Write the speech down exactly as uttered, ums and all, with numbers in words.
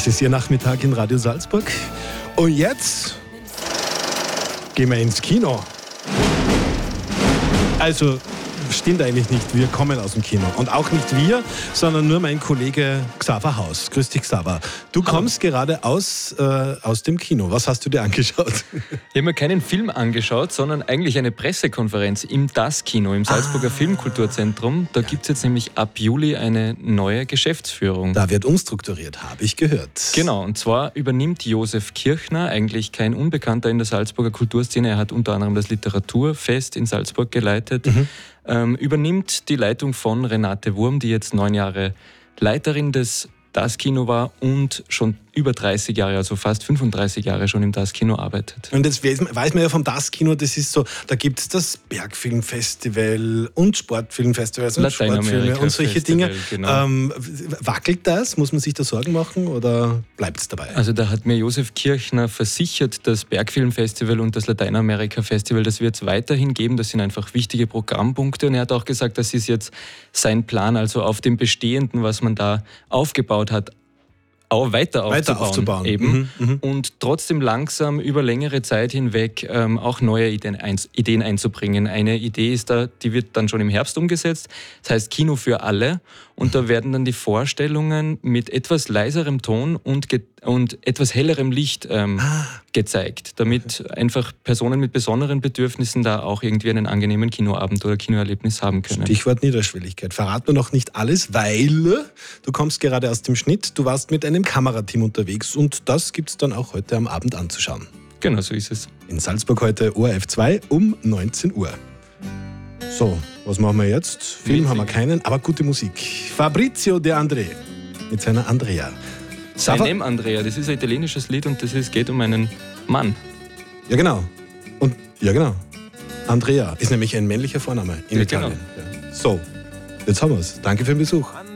Das ist Ihr Nachmittag in Radio Salzburg. Und jetzt gehen wir ins Kino. Also stimmt eigentlich nicht, wir kommen aus dem Kino. Und auch nicht wir, sondern nur mein Kollege Xaver Haus. Grüß dich, Xaver. Du kommst Hallo. gerade aus, äh, aus dem Kino. Was hast du dir angeschaut? Ich habe mir keinen Film angeschaut, sondern eigentlich eine Pressekonferenz im das Kino, im Salzburger ah. Filmkulturzentrum. Da gibt es jetzt nämlich ab Juli eine neue Geschäftsführung. Da wird umstrukturiert, habe ich gehört. Genau, und zwar übernimmt Josef Kirchner, eigentlich kein Unbekannter in der Salzburger Kulturszene. Er hat unter anderem das Literaturfest in Salzburg geleitet. Mhm. Ähm, übernimmt die Leitung von Renate Wurm, die jetzt neun Jahre Leiterin des das Kino war und schon über dreißig Jahre, also fast fünfunddreißig Jahre schon im das Kino arbeitet. Und das weiß man ja vom das Kino, das ist so, da gibt es das Bergfilmfestival und Sportfilmfestivals und Sportfilme und solche Festival, Dinge. Genau. Ähm, wackelt das? Muss man sich da Sorgen machen oder bleibt es dabei? Also da hat mir Josef Kirchner versichert, das Bergfilmfestival und das Lateinamerika-Festival, das wird es weiterhin geben. Das sind einfach wichtige Programmpunkte. Und er hat auch gesagt, das ist jetzt sein Plan, also auf dem Bestehenden, was man da aufgebaut hat, auch weiter, weiter aufzubauen, aufzubauen. Eben. Mhm, mh. Und trotzdem langsam über längere Zeit hinweg ähm, auch neue Ideen, ein, Ideen einzubringen. Eine Idee ist da, die wird dann schon im Herbst umgesetzt. Das heißt Kino für alle. Und da werden dann die Vorstellungen mit etwas leiserem Ton und, ge- und etwas hellerem Licht ähm, ah. gezeigt, damit einfach Personen mit besonderen Bedürfnissen da auch irgendwie einen angenehmen Kinoabend oder Kinoerlebnis haben können. Stichwort Niederschwelligkeit. Verrat mir noch nicht alles, weil du kommst gerade aus dem Schnitt. Du warst mit einem Kamerateam unterwegs und das gibt es dann auch heute am Abend anzuschauen. Genau, so ist es. In Salzburg heute O R F zwei um neunzehn Uhr. So, was machen wir jetzt? Film Witzig. haben wir keinen, aber gute Musik. Fabrizio De André mit seiner Andrea. Seinem Andrea, das ist ein italienisches Lied und das ist, geht um einen Mann. Ja, genau. Und ja, genau. Andrea ist nämlich ein männlicher Vorname in ja, Italien. Genau. Ja. So, jetzt haben wir es. Danke für den Besuch.